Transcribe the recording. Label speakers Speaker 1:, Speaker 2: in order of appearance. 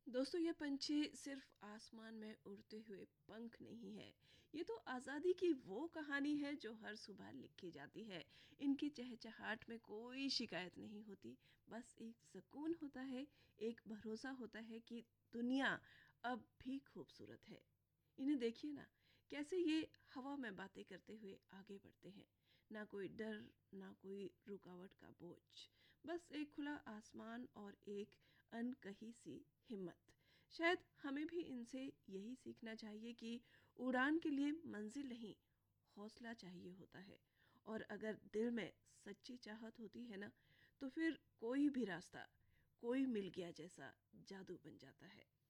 Speaker 1: दोस्तों, ये पंछी सिर्फ आसमान में उड़ते हुए पंख नहीं है। ये तो आज़ादी की वो कहानी है जो हर सुबह लिखी जाती है। इनकी चहचहाट में कोई शिकायत नहीं होती, बस एक सुकून होता है, एक भरोसा होता है कि दुनिया अब भी खूबसूरत है। इन्हें देखिए ना, कैसे ये हवा में बातें करते हुए आगे बढ़ते हैं। ना कोई डर, ना कोई रुकावट का बोझ, बस एक खुला आसमान और एक अनकही सी हिम्मत। शायद हमें भी इनसे यही सीखना चाहिए कि उड़ान के लिए मंजिल नहीं, हौसला चाहिए होता है। और अगर दिल में सच्ची चाहत होती है ना, तो फिर कोई भी रास्ता कोई मिल गया जैसा जादू बन जाता है।